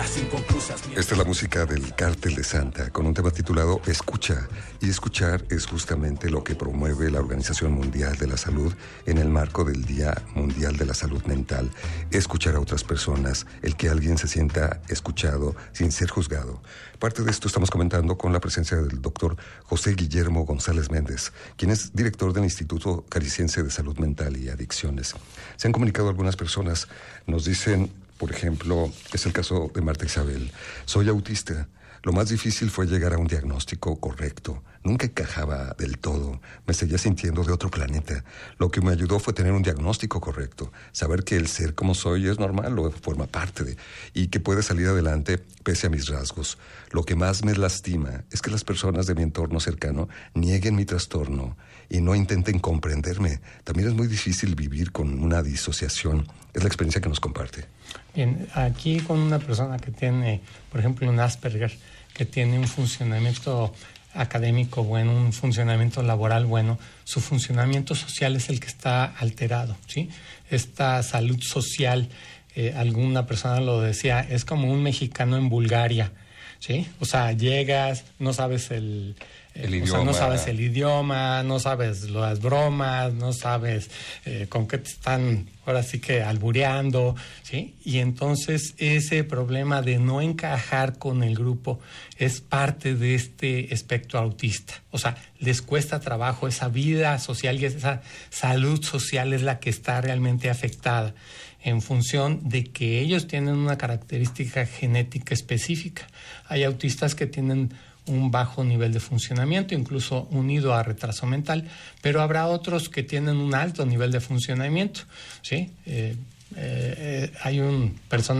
ideas inconclusas. Esta es la música del Cártel de Santa, con un tema titulado Escucha. Y escuchar es justamente lo que promueve la Organización Mundial de la Salud en el marco del Día Mundial de la Salud Mental. Escuchar a otras personas, el que alguien se sienta escuchado sin ser juzgado. Parte de esto estamos comentando con la presencia del doctor José Guillermo González Méndez, quien es director del Instituto Jalisciense de Salud Mental y Adicciones. Se han comunicado algunas personas, nos dicen, por ejemplo, es el caso de Marta Isabel. Soy autista. Lo más difícil fue llegar a un diagnóstico correcto. Nunca encajaba del todo. Me seguía sintiendo de otro planeta. Lo que me ayudó fue tener un diagnóstico correcto. Saber que el ser como soy es normal o forma parte de... y que puede salir adelante pese a mis rasgos. Lo que más me lastima es que las personas de mi entorno cercano nieguen mi trastorno y no intenten comprenderme. También es muy difícil vivir con una disociación. Es la experiencia que nos comparte. Bien, aquí con una persona que tiene, por ejemplo, un Asperger, que tiene un funcionamiento académico bueno, un funcionamiento laboral bueno, su funcionamiento social es el que está alterado, ¿sí? Esta salud social, alguna persona lo decía, es como un mexicano en Bulgaria, ¿sí? O sea, llegas, no sabes el idioma. O sea, no sabes el idioma, no sabes las bromas, no sabes con qué te están ahora sí que albureando, ¿sí? Y entonces ese problema de no encajar con el grupo es parte de este espectro autista. O sea, les cuesta trabajo, esa vida social y esa salud social es la que está realmente afectada en función de que ellos tienen una característica genética específica. Hay autistas que tienen un bajo nivel de funcionamiento, incluso unido a retraso mental, pero habrá otros que tienen un alto nivel de funcionamiento, ¿sí? Hay un personaje